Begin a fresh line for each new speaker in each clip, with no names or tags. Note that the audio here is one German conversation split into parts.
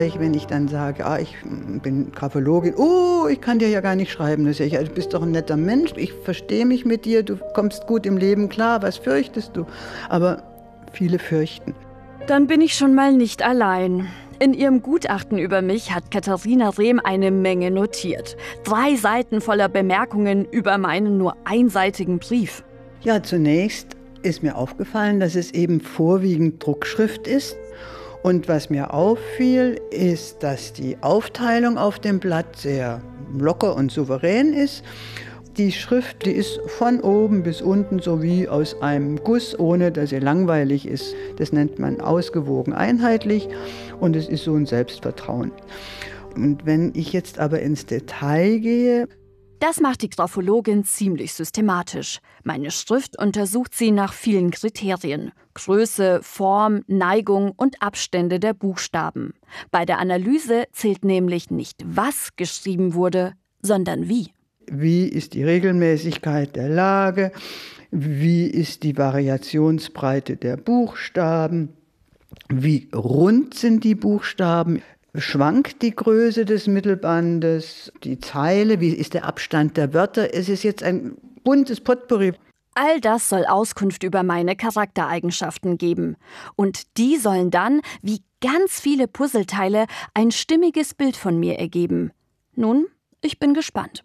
Wenn ich dann sage, ich bin Graphologin, ich kann dir ja gar nicht schreiben. Das ist ja, du bist doch ein netter Mensch, ich verstehe mich mit dir, du kommst gut im Leben klar, was fürchtest du? Aber viele fürchten.
Dann bin ich schon mal nicht allein. In ihrem Gutachten über mich hat Katharina Rehm eine Menge notiert. 3 Seiten voller Bemerkungen über meinen nur einseitigen Brief.
Ja, zunächst ist mir aufgefallen, dass es eben vorwiegend Druckschrift ist. Und was mir auffiel, ist, dass die Aufteilung auf dem Blatt sehr locker und souverän ist. Die Schrift, die ist von oben bis unten so wie aus einem Guss, ohne dass sie langweilig ist. Das nennt man ausgewogen einheitlich und es ist so ein Selbstvertrauen. Und wenn ich jetzt aber ins Detail gehe...
Das macht die Graphologin ziemlich systematisch. Meine Schrift untersucht sie nach vielen Kriterien. Größe, Form, Neigung und Abstände der Buchstaben. Bei der Analyse zählt nämlich nicht, was geschrieben wurde, sondern wie.
Wie ist die Regelmäßigkeit der Lage? Wie ist die Variationsbreite der Buchstaben? Wie rund sind die Buchstaben? Schwankt die Größe des Mittelbandes, die Zeile, wie ist der Abstand der Wörter? Es ist jetzt ein buntes Potpourri.
All das soll Auskunft über meine Charaktereigenschaften geben. Und die sollen dann, wie ganz viele Puzzleteile, ein stimmiges Bild von mir ergeben. Nun, ich bin gespannt.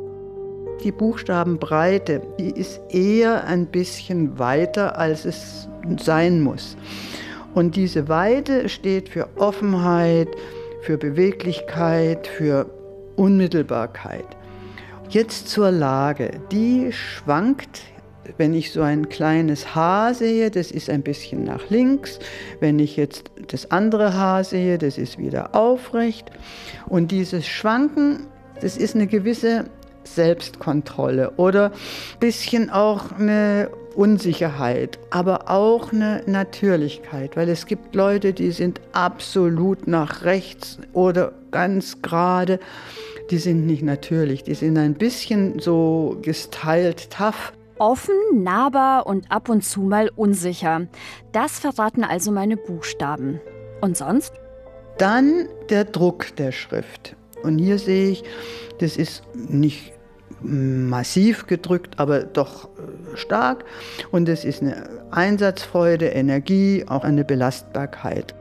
Die Buchstabenbreite, die ist eher ein bisschen weiter, als es sein muss. Und diese Weite steht für Offenheit, für Beweglichkeit, für Unmittelbarkeit. Jetzt zur Lage. Die schwankt, wenn ich so ein kleines Haar sehe, das ist ein bisschen nach links. Wenn ich jetzt das andere Haar sehe, das ist wieder aufrecht. Und dieses Schwanken, das ist eine gewisse Selbstkontrolle oder ein bisschen auch eine Unsicherheit, aber auch eine Natürlichkeit, weil es gibt Leute, die sind absolut nach rechts oder ganz gerade, die sind nicht natürlich, die sind ein bisschen so gestylt tough.
Offen, nahbar und ab und zu mal unsicher. Das verraten also meine Buchstaben. Und sonst?
Dann der Druck der Schrift. Und hier sehe ich, das ist nicht massiv gedrückt, aber doch stark. Und es ist eine Einsatzfreude, Energie, auch eine Belastbarkeit.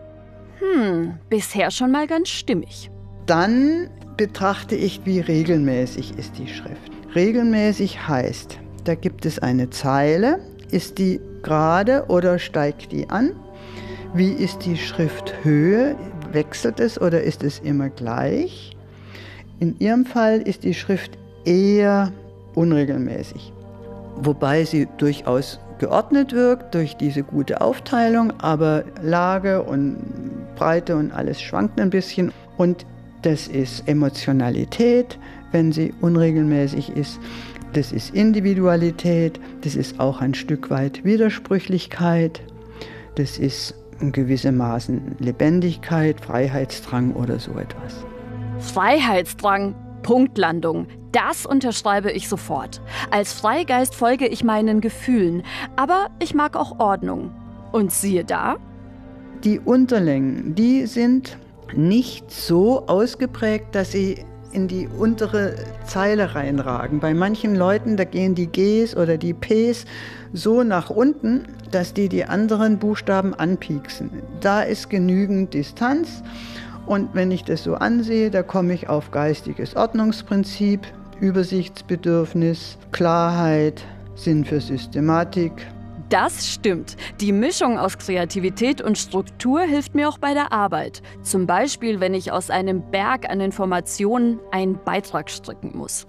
Bisher schon mal ganz stimmig.
Dann betrachte ich, wie regelmäßig ist die Schrift. Regelmäßig heißt, da gibt es eine Zeile. Ist die gerade oder steigt die an? Wie ist die Schrifthöhe? Wechselt es oder ist es immer gleich? In Ihrem Fall ist die Schrift eher unregelmäßig, wobei sie durchaus geordnet wirkt durch diese gute Aufteilung, aber Lage und Breite und alles schwankt ein bisschen. Und das ist Emotionalität, wenn sie unregelmäßig ist. Das ist Individualität, das ist auch ein Stück weit Widersprüchlichkeit, das ist in gewissem Maßen Lebendigkeit, Freiheitsdrang oder so etwas.
Freiheitsdrang, Punktlandung, das unterschreibe ich sofort. Als Freigeist folge ich meinen Gefühlen, aber ich mag auch Ordnung. Und siehe da?
Die Unterlängen, die sind nicht so ausgeprägt, dass sie in die untere Zeile reinragen. Bei manchen Leuten, da gehen die Gs oder die Ps so nach unten, dass die anderen Buchstaben anpieksen. Da ist genügend Distanz. Und wenn ich das so ansehe, da komme ich auf geistiges Ordnungsprinzip, Übersichtsbedürfnis, Klarheit, Sinn für Systematik.
Das stimmt. Die Mischung aus Kreativität und Struktur hilft mir auch bei der Arbeit. Zum Beispiel, wenn ich aus einem Berg an Informationen einen Beitrag stricken muss.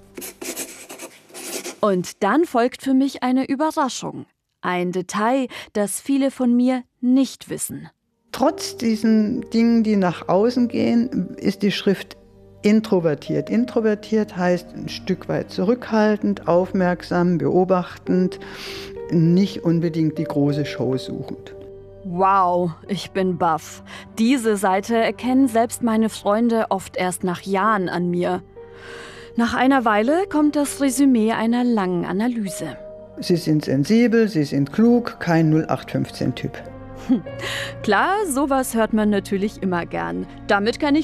Und dann folgt für mich eine Überraschung. Ein Detail, das viele von mir nicht wissen.
Trotz diesen Dingen, die nach außen gehen, ist die Schrift introvertiert. Introvertiert heißt ein Stück weit zurückhaltend, aufmerksam, beobachtend, nicht unbedingt die große Show suchend.
Wow, ich bin baff. Diese Seite erkennen selbst meine Freunde oft erst nach Jahren an mir. Nach einer Weile kommt das Resümee einer langen Analyse.
Sie sind sensibel, Sie sind klug, kein 0815-Typ.
Klar, sowas hört man natürlich immer gern. Damit kann ich